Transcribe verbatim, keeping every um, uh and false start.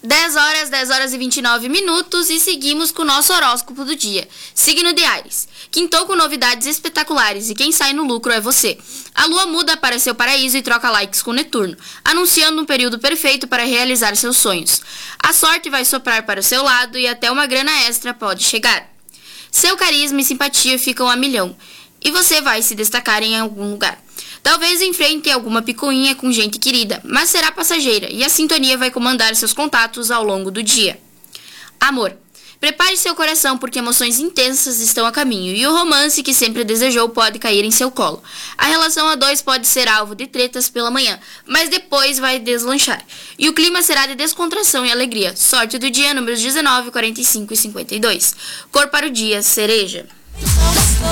dez horas, dez horas e vinte e nove minutos e seguimos com o nosso horóscopo do dia. Signo de Áries. Quintou com novidades espetaculares e quem sai no lucro é você. A lua muda para seu paraíso e troca likes com Netuno, anunciando um período perfeito para realizar seus sonhos. A sorte vai soprar para o seu lado e até uma grana extra pode chegar. Seu carisma e simpatia ficam a milhão e você vai se destacar em algum lugar. Talvez enfrente alguma picuinha com gente querida, mas será passageira e a sintonia vai comandar seus contatos ao longo do dia. Amor. Prepare seu coração porque emoções intensas estão a caminho e o romance que sempre desejou pode cair em seu colo. A relação a dois pode ser alvo de tretas pela manhã, mas depois vai deslanchar. E o clima será de descontração e alegria. Sorte do dia, números dezenove, quarenta e cinco e cinquenta e dois. Cor para o dia, cereja.